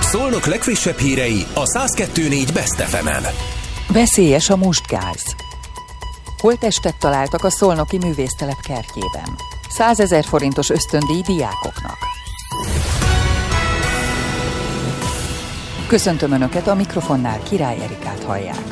Szolnok legfrissebb hírei a 102.4 Best FM-en. Veszélyes a mustgáz. Holttestet találtak a szolnoki művésztelep kertjében. 100 000 forintos ösztöndíj diákoknak. Köszöntöm Önöket, a mikrofonnál Király Erikát hallják.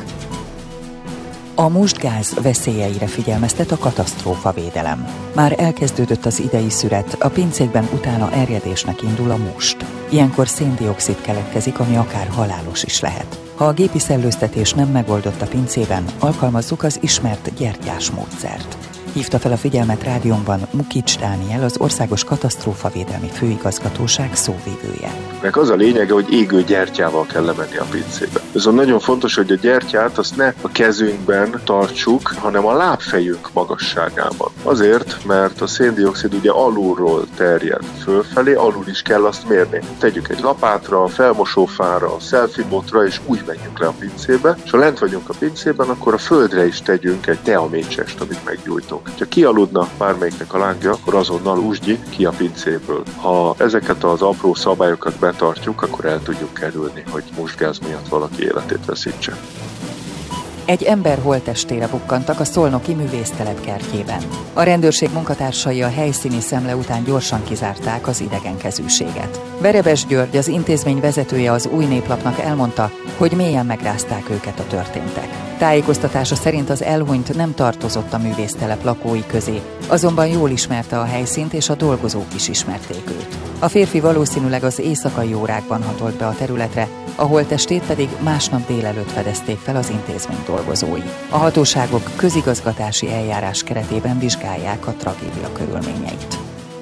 A mustgáz veszélyeire figyelmeztet a katasztrófavédelem. Már elkezdődött az idei szüret, a pincékben utána erjedésnek indul a must. Ilyenkor szén-dioxid keletkezik, ami akár halálos is lehet. Ha a gépi szellőztetés nem megoldott a pincében, alkalmazzuk az ismert gyertyás módszert. Hívta fel a figyelmet rádiónkban Mukics Dániel, az Országos Katasztrófavédelmi Főigazgatóság szóvivője. Nek az a lényege, hogy égő gyertyával kell lemenni a pincébe. Viszont nagyon fontos, hogy a gyertyát azt ne a kezünkben tartsuk, hanem a lábfejünk magasságában. Azért, mert a szén-dioxid ugye alulról terjed fölfelé, alul is kell azt mérni. Tegyük egy lapátra, felmosófára, selfie-botra, és úgy menjünk le a pincébe, és ha lent vagyunk a pincében, akkor a földre is tegyünk egy teamécsest, amit meggyújtunk. Ha kialudna bármelyiknek a lángja, akkor azonnal úsgyi ki a pincéből. Ha ezeket az apró szabályokat betartjuk, akkor el tudjuk kerülni, hogy mustgáz miatt valaki életét veszítse. Egy ember holttestére bukkantak a szolnoki művésztelep kertjében. A rendőrség munkatársai a helyszíni szemle után gyorsan kizárták az idegenkezűséget. Verebes György, az intézmény vezetője az Új Néplapnak elmondta, hogy mélyen megrázták őket a történtek. Tájékoztatása szerint az elhunyt nem tartozott a művésztelep lakói közé, azonban jól ismerte a helyszínt, és a dolgozók is ismerték őt. A férfi valószínűleg az éjszakai órákban hatolt be a területre, a holttestét pedig másnap délelőtt fedezték fel az intézmény dolgozói. A hatóságok közigazgatási eljárás keretében vizsgálják a tragédia körülményeit.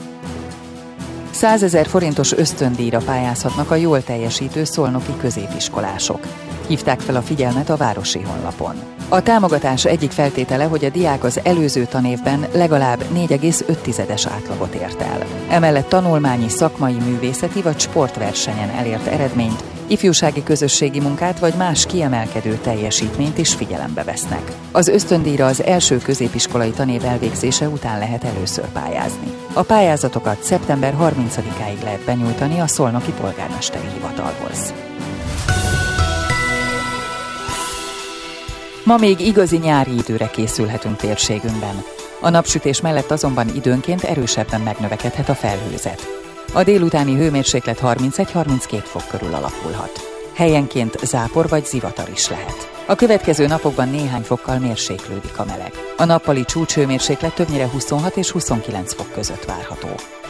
100 000 forintos ösztöndíjra pályázhatnak a jól teljesítő szolnoki középiskolások. Hívták fel a figyelmet a városi honlapon. A támogatás egyik feltétele, hogy a diák az előző tanévben legalább 4,5-es átlagot ért el. Emellett tanulmányi, szakmai, művészeti vagy sportversenyen elért eredményt, ifjúsági közösségi munkát vagy más kiemelkedő teljesítményt is figyelembe vesznek. Az ösztöndíjra az első középiskolai tanév elvégzése után lehet először pályázni. A pályázatokat szeptember 30-áig lehet benyújtani a szolnoki polgármesteri hivatalhoz. Ma még igazi nyári időre készülhetünk térségünkben. A napsütés mellett azonban időnként erősebben megnövekedhet a felhőzet. A délutáni hőmérséklet 31-32 fok körül alakulhat. Helyenként zápor vagy zivatar is lehet. A következő napokban néhány fokkal mérséklődik a meleg. A nappali csúcshőmérséklet többnyire 26 és 29 fok között várható.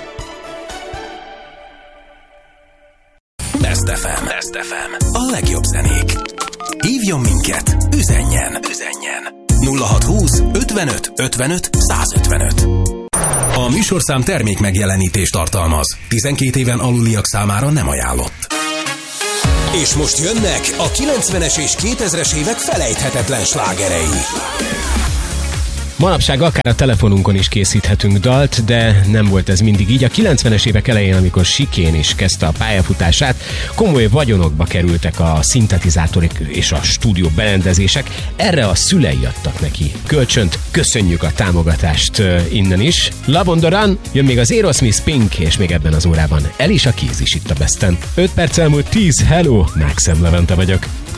Best FM. A legjobb zenék. Hívjon minket, üzenjen. 0620 55 55 155. A műsorszám termék megjelenítést tartalmaz. 12 éven aluliak számára nem ajánlott. És most jönnek a 90-es és 2000-es évek felejthetetlen slágerei. Manapság akár a telefonunkon is készíthetünk dalt, de nem volt ez mindig így. A 90-es évek elején, amikor Sikén is kezdte a pályafutását, komoly vagyonokba kerültek a szintetizátorok és a stúdió berendezések. Erre a szülei adtak neki kölcsönt. Köszönjük a támogatást innen is. Love on the Run, jön még az Aerosmith, Pink, és még ebben az órában Alicia Keys is itt a Besten. 5 perc elmúlt 10, hello, Maxim Levente vagyok.